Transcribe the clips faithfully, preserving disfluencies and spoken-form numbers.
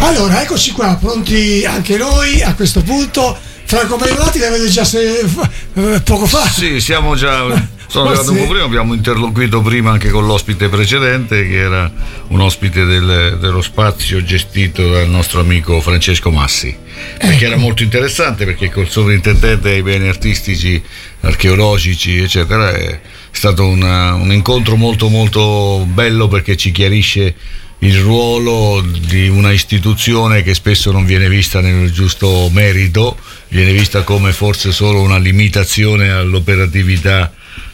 Allora, eccoci qua, pronti anche noi a questo punto. Franco Marinolati, la vedo già se, eh, poco fa. Sì, siamo già. Sono arrivato un po' prima, abbiamo interloquito prima anche con l'ospite precedente, che era un ospite del, dello spazio gestito dal nostro amico Francesco Massi, perché ecco. Era molto interessante, perché col sovrintendente ai beni artistici, archeologici eccetera è stato una, un incontro molto molto bello, perché ci chiarisce il ruolo di una istituzione che spesso non viene vista nel giusto merito, viene vista come forse solo una limitazione all'operatività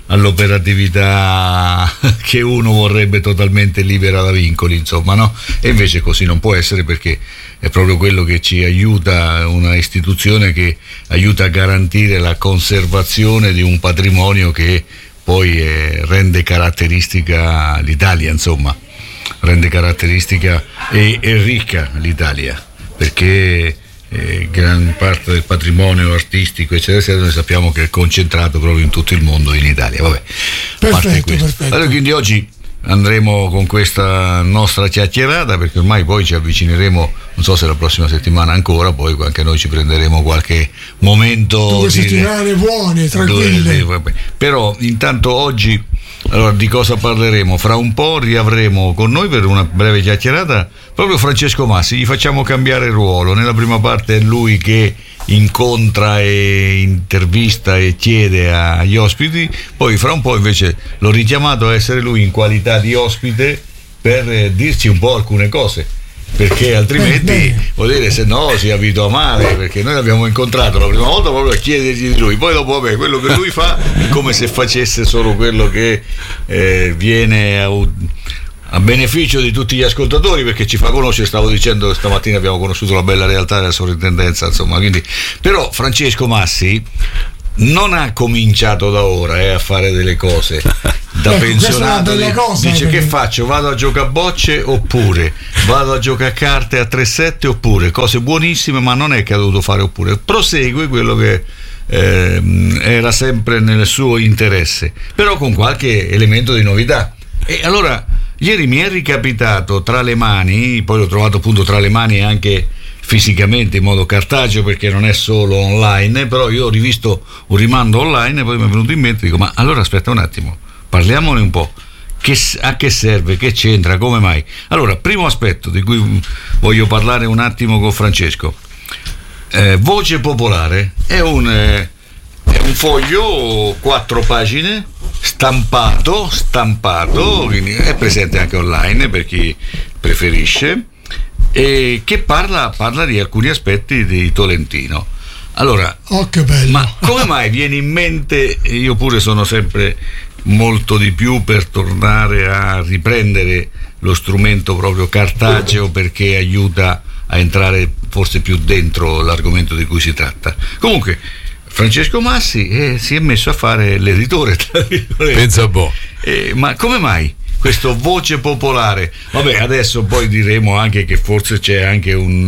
all'operatività che uno vorrebbe totalmente libera da vincoli, insomma, no? E invece così non può essere, perché è proprio quello che ci aiuta, una istituzione che aiuta a garantire la conservazione di un patrimonio che poi eh, rende caratteristica l'Italia, insomma, rende caratteristica e, e ricca l'Italia, perché Eh, gran parte del patrimonio artistico eccetera eccetera noi sappiamo che è concentrato proprio in tutto il mondo, in Italia. Vabbè, perfetto, perfetto. Allora, quindi oggi andremo con questa nostra chiacchierata, perché ormai poi ci avvicineremo, non so se la prossima settimana ancora, poi anche noi ci prenderemo qualche momento, due settimane buone, tranquille. Due, due, però intanto oggi, allora, di cosa parleremo? Fra un po' riavremo con noi per una breve chiacchierata proprio Francesco Massi, gli facciamo cambiare ruolo. Nella prima parte è lui che incontra e intervista e chiede agli ospiti, poi fra un po' invece l'ho richiamato a essere lui in qualità di ospite per dirci un po' alcune cose, perché altrimenti vuol dire, se no si abitua male, perché noi l'abbiamo incontrato la prima volta proprio a chiedergli di lui, poi dopo vabbè, quello che lui fa è come se facesse solo quello che eh, viene a, a beneficio di tutti gli ascoltatori, perché ci fa conoscere. Stavo dicendo che stamattina abbiamo conosciuto la bella realtà della sovrintendenza, insomma, quindi. Però Francesco Massi non ha cominciato da ora eh, a fare delle cose da ecco, pensionato, di, cosa, dice perché... che faccio? Vado a giocare a bocce oppure vado a giocare a carte a tre sette, oppure cose buonissime, ma non è che ha dovuto fare, oppure prosegue quello che eh, era sempre nel suo interesse, però con qualche elemento di novità. E allora ieri mi è ricapitato tra le mani, poi l'ho trovato appunto tra le mani anche fisicamente in modo cartaceo, perché non è solo online, però io ho rivisto un rimando online e poi mi è venuto in mente, dico, ma allora aspetta un attimo, parliamone un po', che, a che serve, che c'entra, come mai? Allora, primo aspetto di cui voglio parlare un attimo con Francesco, eh, Voce Popolare è un, eh, è un foglio, quattro pagine, stampato, stampato, quindi è presente anche online per chi preferisce, e che parla, parla di alcuni aspetti di Tolentino. Allora, oh, che bello. Ma come mai viene in mente, io pure sono sempre molto di più per tornare a riprendere lo strumento proprio cartaceo, perché aiuta a entrare forse più dentro l'argomento di cui si tratta. Comunque Francesco Massi eh, si è messo a fare l'editore, tra virgolette. Pensa un po'. Eh, ma come mai questo Voce Popolare? Vabbè, adesso poi diremo anche che forse c'è anche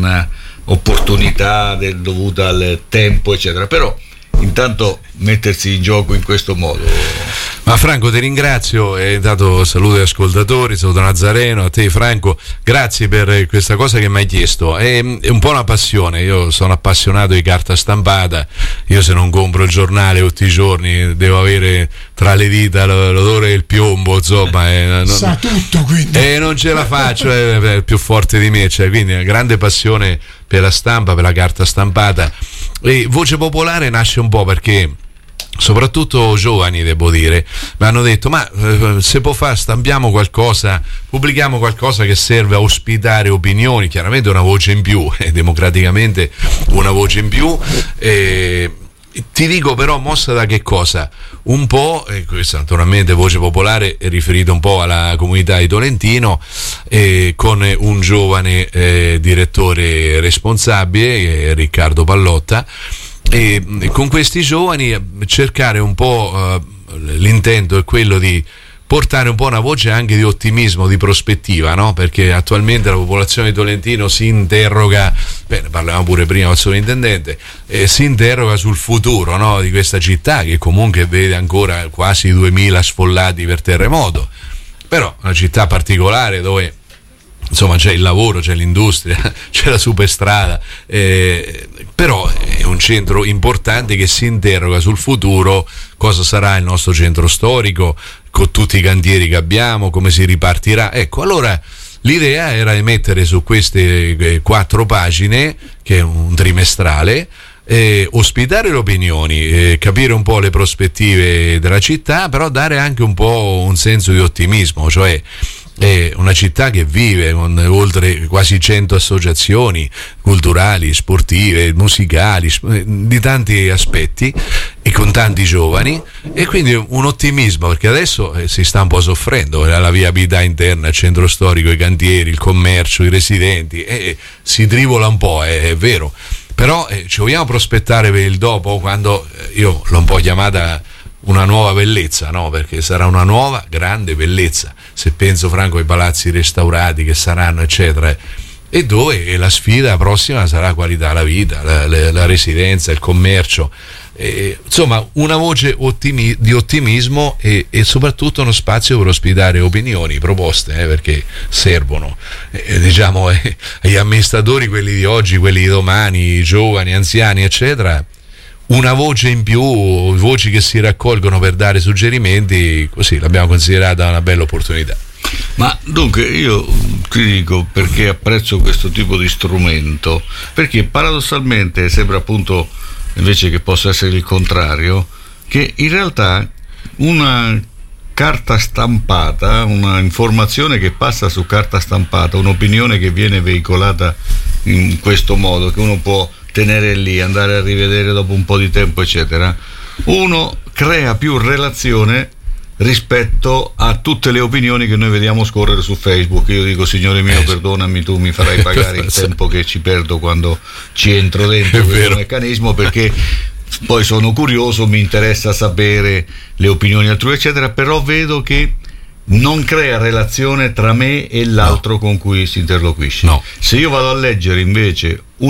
un'opportunità del, dovuta al tempo eccetera, però intanto mettersi in gioco in questo modo. Ma Franco, ti ringrazio, e intanto saluto gli ascoltatori, saluto Nazareno, a te Franco, grazie per questa cosa che mi hai chiesto. È, è un po' una passione, io sono appassionato di carta stampata, io se non compro il giornale tutti i giorni devo avere tra le dita l'odore del piombo, insomma, eh, non, sa tutto, quindi e eh, non ce la faccio, è, è più forte di me, cioè, quindi una grande passione per la stampa, per la carta stampata. E Voce Popolare nasce un po' perché soprattutto giovani, devo dire, mi hanno detto, ma eh, se può fare, stampiamo qualcosa, pubblichiamo qualcosa che serve a ospitare opinioni, chiaramente una voce in più, eh, democraticamente una voce in più. eh, Ti dico però, mossa da che cosa? Un po', e questa naturalmente Voce Popolare è riferita un po' alla comunità di Tolentino, eh, con un giovane eh, direttore responsabile, eh, Riccardo Pallotta, e con questi giovani cercare un po', eh, l'intento è quello di portare un po' una voce anche di ottimismo, di prospettiva, no? Perché attualmente la popolazione di Tolentino si interroga, bene, parlavamo pure prima del sovrintendente, eh, si interroga sul futuro, no? Di questa città che comunque vede ancora quasi duemila sfollati per terremoto, però una città particolare dove insomma c'è il lavoro, c'è l'industria, c'è la superstrada, eh, però è un centro importante che si interroga sul futuro, cosa sarà il nostro centro storico, con tutti i cantieri che abbiamo, come si ripartirà. Ecco, allora l'idea era di mettere su queste eh, quattro pagine, che è un trimestrale, eh, ospitare le opinioni, eh, capire un po' le prospettive della città, però dare anche un po' un senso di ottimismo, cioè è una città che vive con oltre quasi cento associazioni culturali, sportive, musicali, di tanti aspetti, e con tanti giovani, e quindi un ottimismo, perché adesso si sta un po' soffrendo la viabilità interna, il centro storico, i cantieri, il commercio, i residenti, e si trivola un po', è, è vero, però eh, ci vogliamo prospettare per il dopo, quando eh, io l'ho un po' chiamata una nuova bellezza, no? Perché sarà una nuova grande bellezza, se penso, Franco, ai palazzi restaurati che saranno, eccetera, e dove la sfida prossima sarà la qualità della vita, la, la, la residenza, il commercio, e, insomma una voce ottimi, di ottimismo, e, e soprattutto uno spazio per ospitare opinioni, proposte, eh, perché servono, eh, diciamo, eh, agli amministratori, quelli di oggi, quelli di domani, giovani, anziani, eccetera, una voce in più, voci che si raccolgono per dare suggerimenti, così l'abbiamo considerata una bella opportunità. Ma dunque io ti dico perché apprezzo questo tipo di strumento, perché paradossalmente sembra, appunto, invece che possa essere il contrario, che in realtà una carta stampata, una informazione che passa su carta stampata, un'opinione che viene veicolata in questo modo, che uno può tenere lì, andare a rivedere dopo un po' di tempo, eccetera, uno crea più relazione rispetto a tutte le opinioni che noi vediamo scorrere su Facebook. Io dico: Signore mio, perdonami, tu mi farai pagare il tempo che ci perdo quando ci entro dentro questo meccanismo, perché poi sono curioso, mi interessa sapere le opinioni altrui, eccetera, però vedo che non crea relazione tra me e l'altro, no, con cui si interloquisce. No. Se io vado a leggere invece